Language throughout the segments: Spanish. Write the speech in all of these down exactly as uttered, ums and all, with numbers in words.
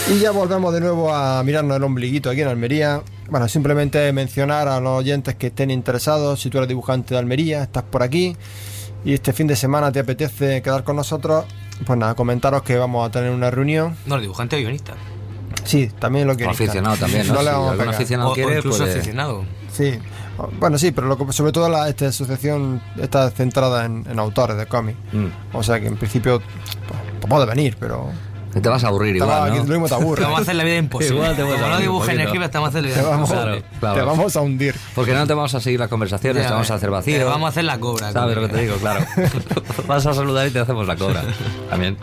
Y ya volvemos de nuevo a mirarnos el ombliguito aquí en Almería. Bueno, simplemente mencionar a los oyentes que estén interesados, si tú eres dibujante de Almería, estás por aquí y este fin de semana te apetece quedar con nosotros, pues nada, comentaros que vamos a tener una reunión. No, el dibujante o guionista. Sí, también lo que aficionado también, ¿no? no si le vamos algún a pegar. aficionado O, quiere, o incluso puede... aficionado. Sí, bueno, sí, pero lo que, sobre todo la, esta asociación está centrada en, en autores de cómics. Mm. O sea que en principio pues, puede venir, pero... Te vas a aburrir igual, va, ¿no? Lo mismo te aburre. Te vamos a hacer la vida imposible. Igual te vas a Como no aburrir dibujes un ni poquito. escribas, te vamos a hacer la vida Te vamos, imposible. Claro, claro. te vamos a hundir. Porque no te vamos a seguir las conversaciones, Ya, te vamos a hacer vacío. Te vamos a hacer la cobra. ¿Sabes lo que te digo? Claro. Vas a saludar y te hacemos la cobra. También.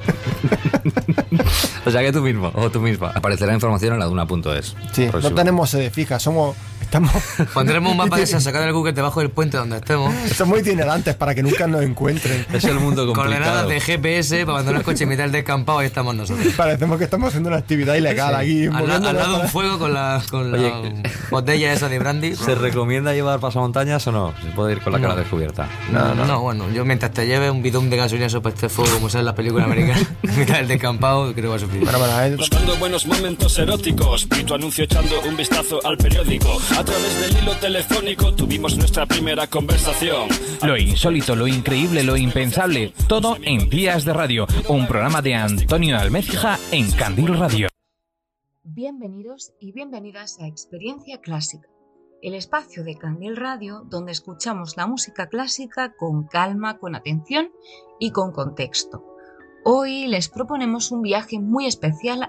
O sea que tú mismo, o tú misma. Aparecerá información en la duna punto es. Sí, próxima. No tenemos sede fija, somos... Estamos... Pondremos un mapa de esa sacado del Google debajo del puente donde estemos. Somos itinerantes para que nunca nos encuentren. Es el mundo complicado. Coordenadas de G P S para abandonar el coche en mitad del descampado, ahí estamos nosotros. Parecemos que estamos haciendo una actividad ilegal sí. aquí. Al, la, al lado de para... un fuego con la, con Oye, la botella esa de brandy. ¿Se recomienda llevar pasamontañas o no? ¿Se puede ir con la cara no. descubierta? No, no, no, bueno, yo mientras te lleve un bidón de gasolina sobre este fuego, como sale en las películas americanas, en mitad del descampado, creo que va a sufrir. Bueno, bueno, ahí... Buscando buenos momentos eróticos, vi tu anuncio echando un vistazo al periódico. A través del hilo telefónico tuvimos nuestra primera conversación. Lo insólito, lo increíble, lo impensable, todo en Días de Radio, un programa de Antonio Almécija en Candil Radio. Bienvenidos y bienvenidas a Experiencia Clásica, el espacio de Candil Radio donde escuchamos la música clásica con calma, con atención y con contexto. Hoy les proponemos un viaje muy especial